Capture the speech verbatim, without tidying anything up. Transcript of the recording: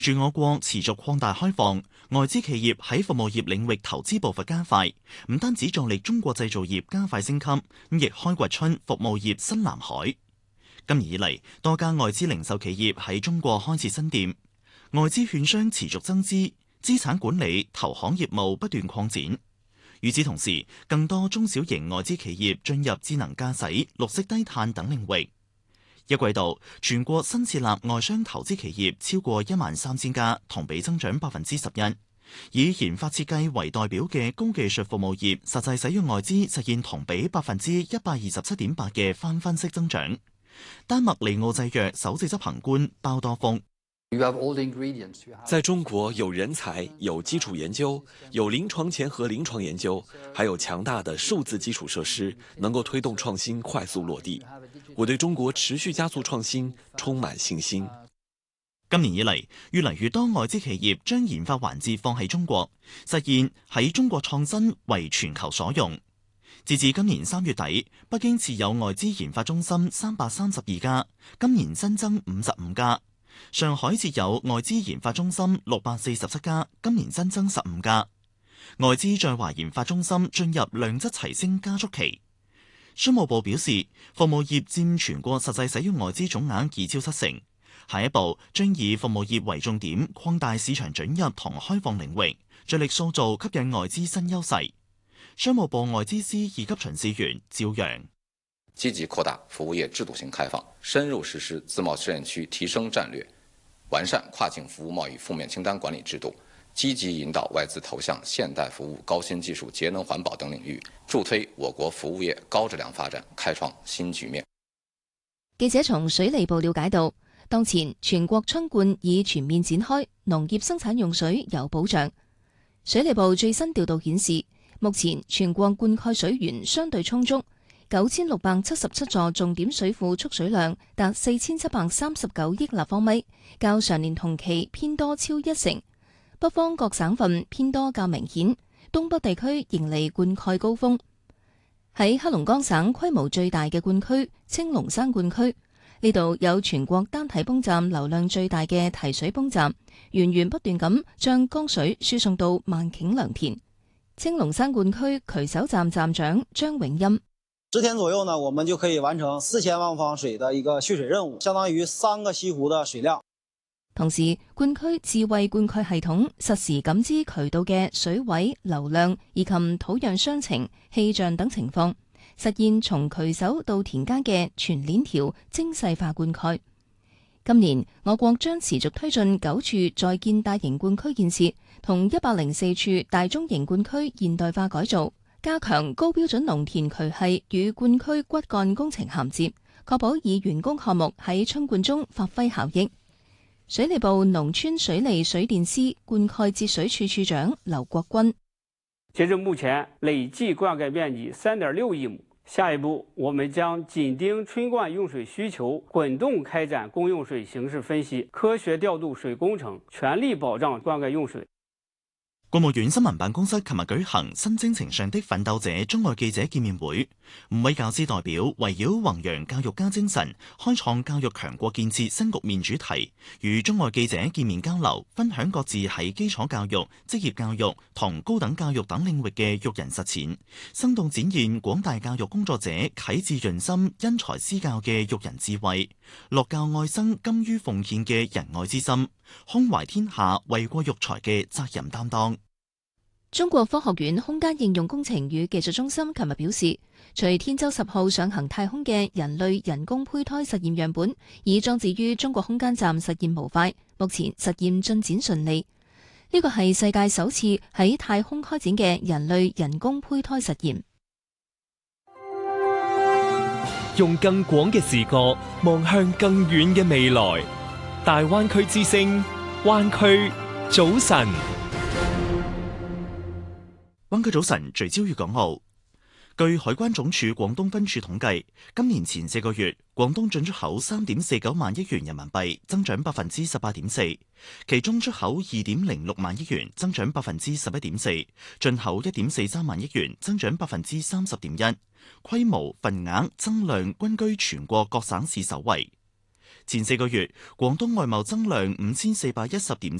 住我國持續擴大開放，外資企業喺服務業領域投資步伐加快，唔單止助力中國製造業加快升級，亦開掘出服務業新藍海。今年以嚟，多家外資零售企業喺中國開設新店，外資券商持續增資，資產管理、投行業務不斷擴展。與此同時，更多中小型外資企業進入智能駕駛、綠色低碳等領域。一季度，全國新設立外商投資企業超過一萬三千家，同比增長百分之十一。以研發設計為代表嘅高技術服務業，實際使用外資實現同比百分之一百二十七點八嘅翻番式增長。丹麥利奧製藥首席執行官包多峰。 在中國有人才、有基礎研究、有臨床前和臨床研究，還有強大的數字基礎設施，能夠推動創新快速落地。我對中國持續加速創新充滿信心。 今年以嚟，越嚟越多外資企業將研發環節放喺中國，實現喺中國創新為全球所用。截至今年三月底，北京設有外資研發中心三百三十二家，今年新增五十五家。上海設有外資研發中心六百四十七家，今年新增十五家。外資在華研發中心進入量質齊升加速期。商務部表示，服務業佔全國實際使用外資總額已超七成。下一步將以服務業為重點，擴大市場准入同開放領域，着力塑造吸引外資新優勢。商務部外資司二級巡視員趙陽。 積極擴大服務業制度性開放，深入實施自貿試驗區提升戰略，完善跨境服務貿易負面清單管理制度，積極引導外資投向現代服務、高新技術、節能環保等領域，助推我國服務業高質量發展，開創新局面。 記者從水利部了解到，當前全國春灌已全面展開，農業生產用水有保障。水利部最新調度顯示，目前全國灌溉水源相對充足。九千六百七十七座重點水庫蓄水量達四千七百三十九億立方米，較上年同期偏多超一成。北方各省份偏多較明顯，東北地區迎嚟灌溉高峰。喺黑龍江省規模最大嘅灌區青龍山灌區，呢度有全國單體泵站流量最大嘅提水泵站，源源不斷咁將江水輸送到萬頃良田。青龍山灌區渠首站站長張永欽。 十天左右呢，我們就可以完成四千萬方水的一個蓄水任務，相當於三個西湖的水量。 同時，灌區智慧灌溉系統實時感知渠道嘅水位、流量以及土壤傷情、氣象等情況，實現從渠首到田間嘅全鏈條精細化灌溉。今年，我國將持續推進九處在建大型灌區建設，同一百零四處大中型灌區現代化改造。加強高標準農田渠系與灌區骨幹工程銜接，確保以完工項目喺春灌中發揮效益。水利部農村水利水電司灌溉節水處處長劉國軍。 截至目前，累計灌溉面積三點六億畝。下一步，我們將緊盯春灌用水需求，滾動開展公用水形勢分析，科學調度水工程，全力保障灌溉用水。 國務院新聞辦公室琴日舉行新征程上的奮鬥者中外記者見面會，五位教師代表圍繞弘揚教育家精神、開創教育強國建設新局面主題，與中外記者見面交流，分享各自喺基礎教育、職業教育同高等教育等領域嘅育人實踐，生動展現廣大教育工作者啟智潤心、因材施教嘅育人智慧，樂教愛生、甘於奉獻嘅仁愛之心，胸懷天下、為國育才嘅責任擔當。 中國科學院空間應用工程與技術中心琴日表示，隨天舟十號上行太空嘅人類人工胚胎實驗樣本已裝置於中國空間站實驗模塊，目前實驗進展順利。呢個係世界首次喺太空開展嘅人類人工胚胎實驗。 用更廣嘅視角望向更遠嘅未來，大灣區之聲，灣區早晨。 灣區早晨聚焦粵港澳。據海關總署廣東分處統計，今年前四個月，廣東進出口三點四九萬億元人民幣，增長百分之十八點四，其中出口二點零六萬億元，增長百分之十一點四，進口一點四三萬億元，增長百分之三十點一，規模、份額、增量均居全國各省市首位。 前四個月，廣東外貿增量五千四百一十點